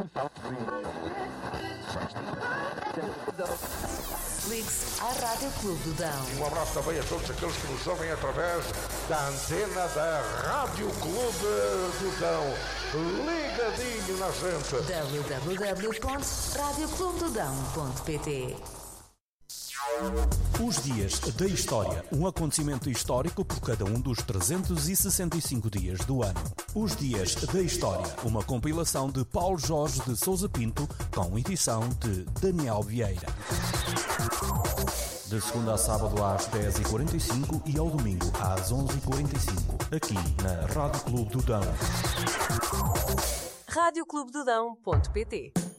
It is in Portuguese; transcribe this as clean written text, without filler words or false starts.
Ligue-se à Rádio Clube do Dão. Um abraço também a todos aqueles que nos ouvem através da antena da Rádio Clube do Dão. Ligadinho na gente. www.radioclubedodão.pt. Os dias da história, um acontecimento histórico por cada um dos 365 dias do ano. Os dias da história, uma compilação de Paulo Jorge de Sousa Pinto, com edição de Daniel Vieira. De segunda a sábado às 10h45 e ao domingo às 11h45, aqui na Rádio Clube do Dão. radioclubedodão.pt